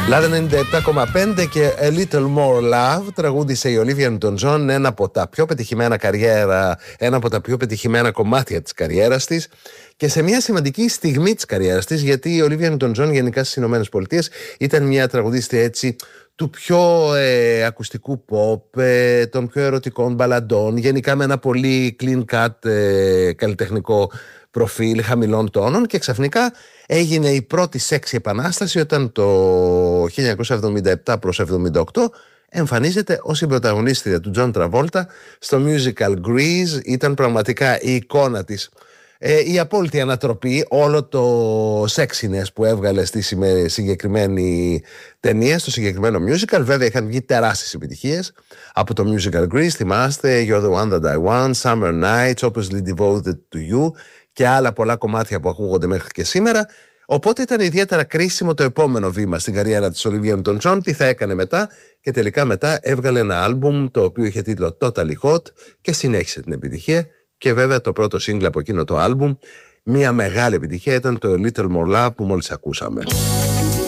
Λάδα 97,5 και A Little More Love τραγούδισε η Olivia Newton-John, ένα από τα πιο πετυχημένα κομμάτια της καριέρας της και σε μια σημαντική στιγμή της καριέρας της, γιατί η Olivia Newton-John γενικά στις Ηνωμένες ήταν μια τραγουδίστρια έτσι του πιο ακουστικού pop, των πιο ερωτικών μπαλαντών, γενικά με ένα πολύ clean cut καλλιτεχνικό προφίλ χαμηλών τόνων, και έγινε η πρώτη σεξι επανάσταση όταν το 1977 προς 78 εμφανίζεται ως η πρωταγωνίστρια του John Travolta στο musical Grease. Ήταν πραγματικά η εικόνα της, η απόλυτη ανατροπή, όλο το sexiness που έβγαλε στη συγκεκριμένη ταινία, στο συγκεκριμένο musical. Βέβαια είχαν βγει τεράστιες επιτυχίες από το musical Grease, θυμάστε, You're the One That I Want, Summer Nights, Hopelessly Devoted to You και άλλα πολλά κομμάτια που ακούγονται μέχρι και σήμερα. Οπότε ήταν ιδιαίτερα κρίσιμο το επόμενο βήμα στην καριέρα της Olivia Newton-John, τι θα έκανε μετά, και τελικά μετά έβγαλε ένα άλμπουμ το οποίο είχε τίτλο Totally Hot και συνέχισε την επιτυχία. Και βέβαια το πρώτο σύγκλι από εκείνο το άλμπουμ, μια μεγάλη επιτυχία, ήταν το A Little More Love που μόλις ακούσαμε.